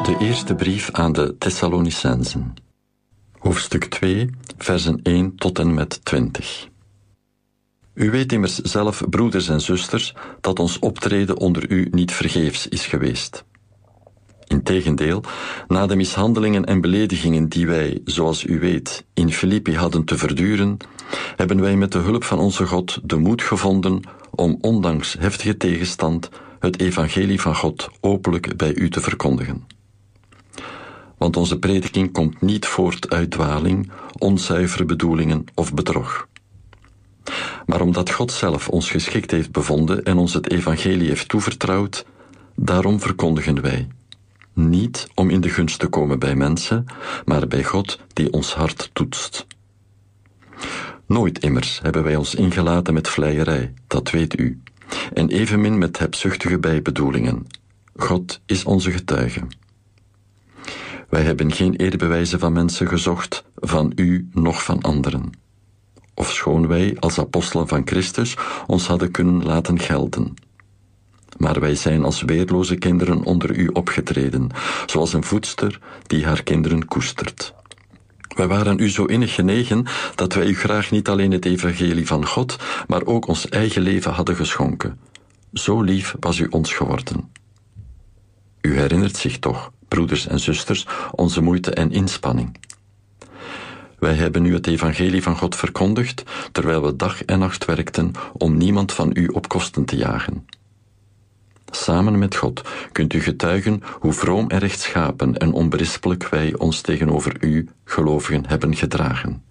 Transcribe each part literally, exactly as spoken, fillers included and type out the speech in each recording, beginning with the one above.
De eerste brief aan de Thessalonicenzen. Hoofdstuk twee, versen één tot en met twintig. U weet immers zelf, broeders en zusters, dat ons optreden onder u niet vergeefs is geweest. Integendeel, na de mishandelingen en beledigingen die wij, zoals u weet, in Filippi hadden te verduren, hebben wij met de hulp van onze God de moed gevonden om ondanks heftige tegenstand het evangelie van God openlijk bij u te verkondigen. Want onze prediking komt niet voort uit dwaling, onzuivere bedoelingen of bedrog. Maar omdat God zelf ons geschikt heeft bevonden en ons het evangelie heeft toevertrouwd, daarom verkondigen wij. Niet om in de gunst te komen bij mensen, maar bij God die ons hart toetst. Nooit immers hebben wij ons ingelaten met vleierij, dat weet u, en evenmin met hebzuchtige bijbedoelingen. God is onze getuige. Wij hebben geen eerbewijzen van mensen gezocht, van u noch van anderen. Ofschoon wij, als apostelen van Christus, ons hadden kunnen laten gelden. Maar wij zijn als weerloze kinderen onder u opgetreden, zoals een voedster die haar kinderen koestert. Wij waren u zo innig genegen dat wij u graag niet alleen het evangelie van God, maar ook ons eigen leven hadden geschonken. Zo lief was u ons geworden. U herinnert zich toch, broeders en zusters, onze moeite en inspanning. Wij hebben u het evangelie van God verkondigd, terwijl we dag en nacht werkten om niemand van u op kosten te jagen. Samen met God kunt u getuigen hoe vroom en rechtschapen en onberispelijk wij ons tegenover u, gelovigen, hebben gedragen.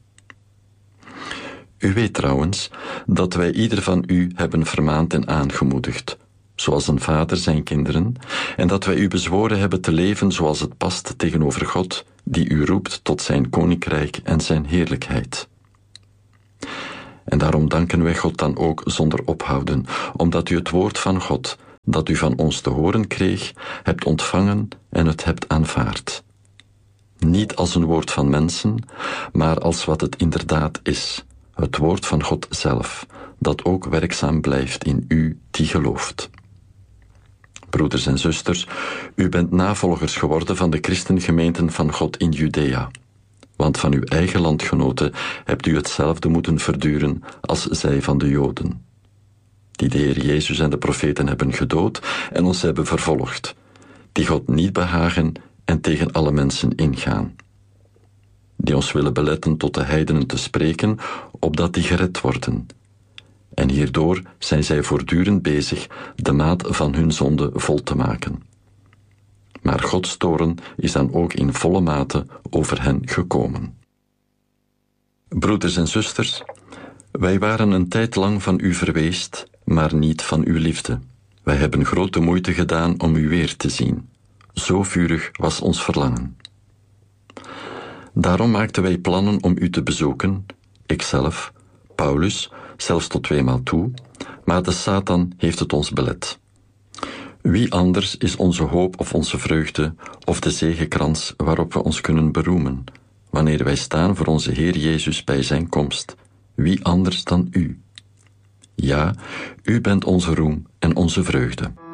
U weet trouwens dat wij ieder van u hebben vermaand en aangemoedigd, zoals een vader zijn kinderen, en dat wij u bezworen hebben te leven zoals het past tegenover God, die u roept tot zijn koninkrijk en zijn heerlijkheid. En daarom danken wij God dan ook zonder ophouden, omdat u het woord van God, dat u van ons te horen kreeg, hebt ontvangen en het hebt aanvaard. Niet als een woord van mensen, maar als wat het inderdaad is, het woord van God zelf, dat ook werkzaam blijft in u die gelooft. Broeders en zusters, u bent navolgers geworden van de christengemeenten van God in Judea, want van uw eigen landgenoten hebt u hetzelfde moeten verduren als zij van de Joden, die de Heer Jezus en de profeten hebben gedood en ons hebben vervolgd, die God niet behagen en tegen alle mensen ingaan, die ons willen beletten tot de heidenen te spreken, opdat die gered worden. En hierdoor zijn zij voortdurend bezig de maat van hun zonde vol te maken. Maar Gods toorn is dan ook in volle mate over hen gekomen. Broeders en zusters, wij waren een tijd lang van u verweest, maar niet van uw liefde. Wij hebben grote moeite gedaan om u weer te zien. Zo vurig was ons verlangen. Daarom maakten wij plannen om u te bezoeken, ikzelf, Paulus, zelfs tot tweemaal toe, maar de Satan heeft het ons belet. Wie anders is onze hoop of onze vreugde of de zegekrans waarop we ons kunnen beroemen, wanneer wij staan voor onze Heer Jezus bij zijn komst? Wie anders dan u? Ja, u bent onze roem en onze vreugde.